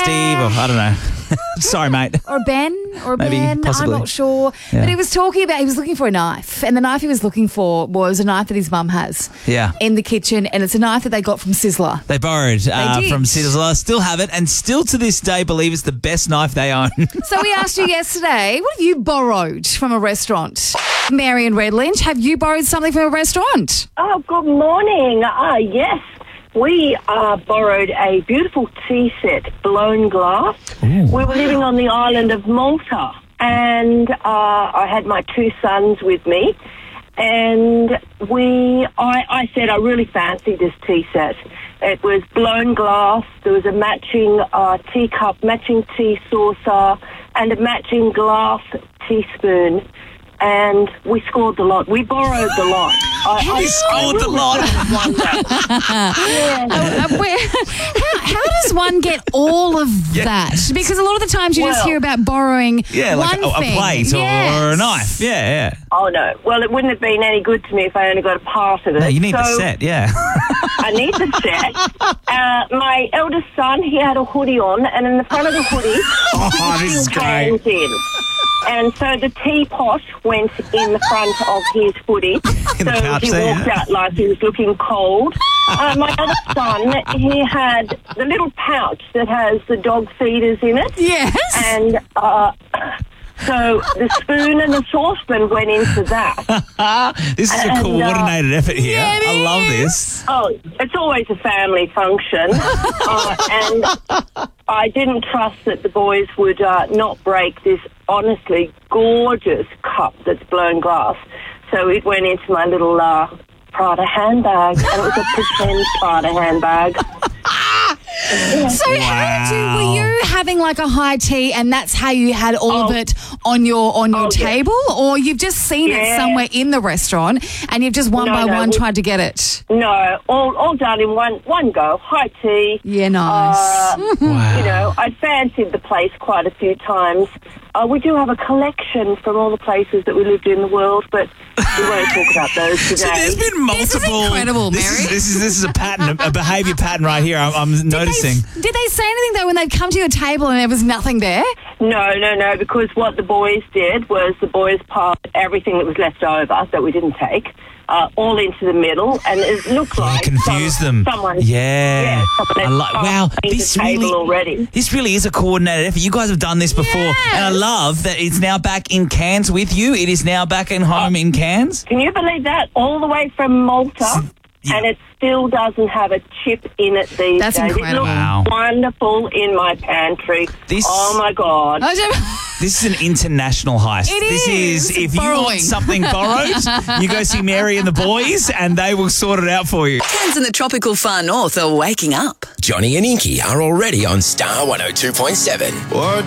Steve, or I don't know. Sorry, mate. Or Ben, Maybe, possibly. I'm not sure. Yeah. But he was talking about, he was looking for a knife, and the knife he was looking for was a knife that his mum has in the kitchen, and it's a knife that they got from Sizzler. They borrowed did. from Sizzler, still have it, and still to this day believe it's the best knife they own. So we asked you yesterday, what have you borrowed from a restaurant? Mary and Red Lynch, have you borrowed something from a restaurant? Oh, good morning. Yes. We borrowed a beautiful tea set, blown glass. Ooh. We were living on the island of Malta, and I had my two sons with me, and I said I really fancied this tea set. It was blown glass. There was a matching teacup, matching tea saucer, and a matching glass teaspoon. And we scored the lot. We borrowed the lot. We scored the lot. How does one get all of that? Because a lot of the times you just hear about borrowing like one a thing. plate or a knife. Yeah. Oh, no. Well, it wouldn't have been any good to me if I only got a part of it. No, you need the set, I need the set. My eldest son, he had a hoodie on, and in the front of the hoodie, this is hands in. And so the teapot went in the front of his hoodie. So he walked out like he was looking cold. My other son, he had the little pouch that has the dog feeders in it. Yes. And so the spoon and the saucepan went into that. This is a coordinated effort here. Yeah, I love this. Oh, it's always a family function. And I didn't trust that the boys would not break this honestly gorgeous cup that's blown glass. So it went into my little Prada handbag, and it was a pretend Prada handbag. So were you having like a high tea and that's how you had all of it on your table? Or you've just seen it somewhere in the restaurant and you've just one by one tried to get it? No, all done in one go. High tea. Yeah, nice. Wow. You know, I fancied the place quite a few times. We do have a collection from all the places that we lived in the world, but we won't talk about those today. So there's been multiple. This is incredible, Mary. This is a pattern, a behaviour pattern right here. I'm noticing. Did they say anything though when they'd come to your table and there was nothing there? No, because what the boys did was the boys passed everything that was left over that we didn't take all into the middle, and it looked like confused them. Someone, wow, this really is a coordinated effort. You guys have done this before, and I love that it's now back in Cairns with you. It is now back in home in Cairns. Can you believe that? All the way from Malta. Yeah. And it still doesn't have a chip in it these days. Incredible. It looks wonderful in my pantry. Oh, my God. This is an international heist. This is if you want something borrowed, you go see Mary and the boys and they will sort it out for you. Cairns and the tropical far north are waking up. Johnny and Inky are already on Star 102.7.